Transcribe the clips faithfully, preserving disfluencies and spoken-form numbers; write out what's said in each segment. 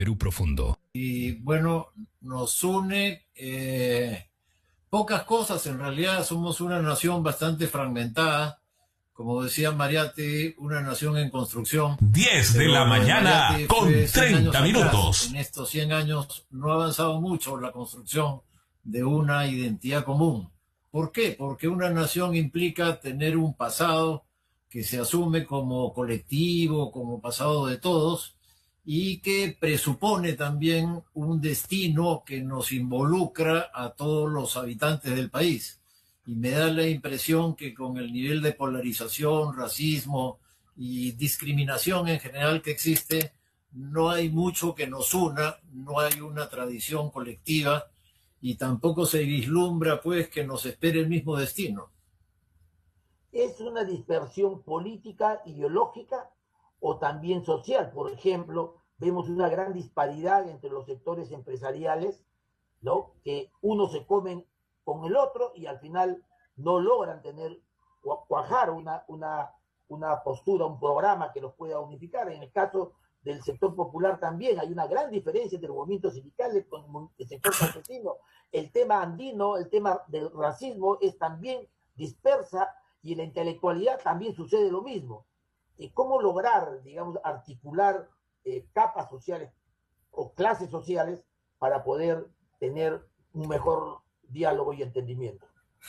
Perú profundo. Y bueno, nos une eh, pocas cosas. En realidad somos una nación bastante fragmentada, como decía Mariátegui, una nación en construcción. diez de la Pero lo de mañana Mariátegui con fue cien años treinta atrás. minutos. En estos cien años no ha avanzado mucho la construcción de una identidad común. ¿Por qué? Porque una nación implica tener un pasado que se asume como colectivo, como pasado de todos, y que presupone también un destino que nos involucra a todos los habitantes del país. Y me da la impresión que con el nivel de polarización, racismo y discriminación en general que existe, no hay mucho que nos una, no hay una tradición colectiva y tampoco se vislumbra pues que nos espere el mismo destino. ¿Es una dispersión política, ideológica o también social? Por ejemplo, vemos una gran disparidad entre los sectores empresariales, ¿no? Que unos se comen con el otro y al final no logran tener, cuajar una, una, una postura, un programa que los pueda unificar. En el caso del sector popular también hay una gran diferencia entre movimientos sindicales con el sector campesino. El tema andino, el tema del racismo es también dispersa y en la intelectualidad también sucede lo mismo. ¿Y cómo lograr, digamos, articular eh, capas sociales o clases sociales para poder tener un mejor diálogo y entendimiento?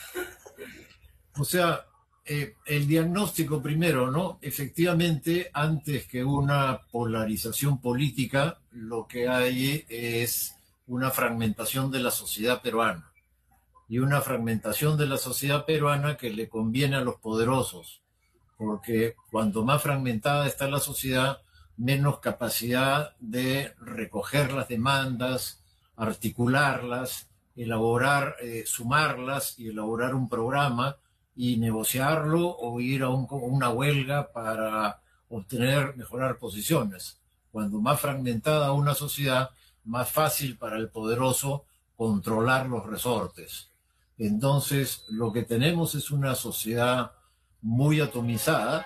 O sea, eh, el diagnóstico primero, ¿no? Efectivamente, antes que una polarización política, lo que hay es una fragmentación de la sociedad peruana. Y una fragmentación de la sociedad peruana que le conviene a los poderosos, porque cuanto más fragmentada está la sociedad, menos capacidad de recoger las demandas, articularlas, elaborar, eh, sumarlas y elaborar un programa y negociarlo o ir a un, una huelga para obtener, mejorar posiciones. Cuando más fragmentada una sociedad, más fácil para el poderoso controlar los resortes. Entonces, lo que tenemos es una sociedad muy atomizada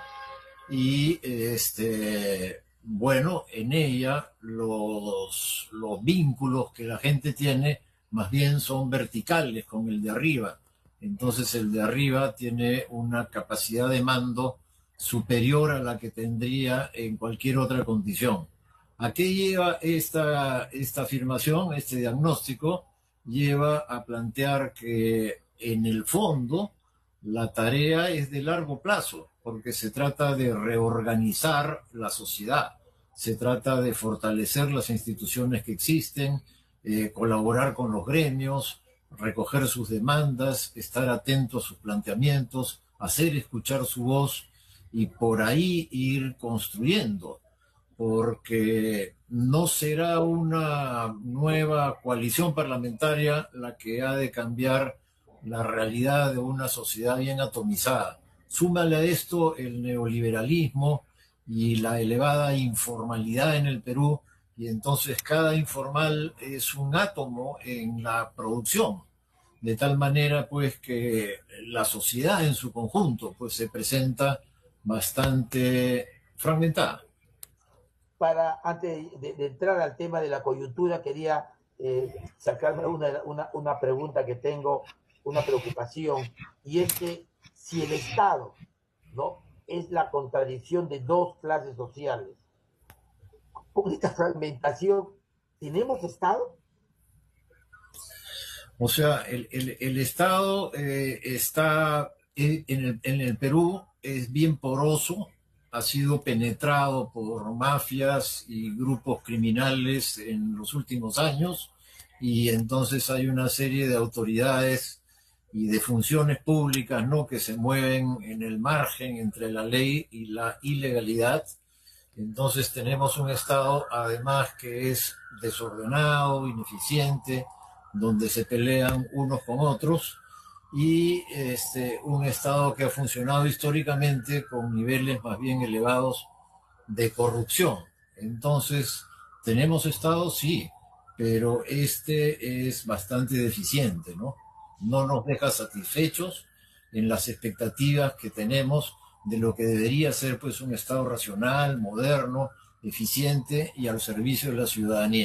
y, este, bueno, en ella los, los vínculos que la gente tiene más bien son verticales con el de arriba. Entonces, el de arriba tiene una capacidad de mando superior a la que tendría en cualquier otra condición. ¿A qué lleva esta, esta afirmación, este diagnóstico? Lleva a plantear que en el fondo la tarea es de largo plazo, porque se trata de reorganizar la sociedad, se trata de fortalecer las instituciones que existen, eh, colaborar con los gremios, recoger sus demandas, estar atento a sus planteamientos, hacer escuchar su voz y por ahí ir construyendo, porque no será una nueva coalición parlamentaria la que ha de cambiar la realidad de una sociedad bien atomizada. Súmale a esto el neoliberalismo y la elevada informalidad en el Perú, y entonces cada informal es un átomo en la producción, de tal manera pues que la sociedad en su conjunto pues se presenta bastante fragmentada. Para, antes de, de entrar al tema de la coyuntura, quería eh, sacarme una, una, una pregunta que tengo, una preocupación, y es que si el Estado, ¿no?, es la contradicción de dos clases sociales, con esta fragmentación, ¿tenemos Estado? O sea, el, el, el Estado eh, está en el, en el Perú, es bien poroso, ha sido penetrado por mafias y grupos criminales en los últimos años, y entonces hay una serie de autoridades y de funciones públicas, ¿no?, que se mueven en el margen entre la ley y la ilegalidad. Entonces tenemos un Estado, además, que es desordenado, ineficiente, donde se pelean unos con otros, y este, un Estado que ha funcionado históricamente con niveles más bien elevados de corrupción. Entonces, ¿tenemos Estado? Sí, pero este es bastante deficiente, ¿no? No nos deja satisfechos en las expectativas que tenemos de lo que debería ser pues un Estado racional, moderno, eficiente y al servicio de la ciudadanía.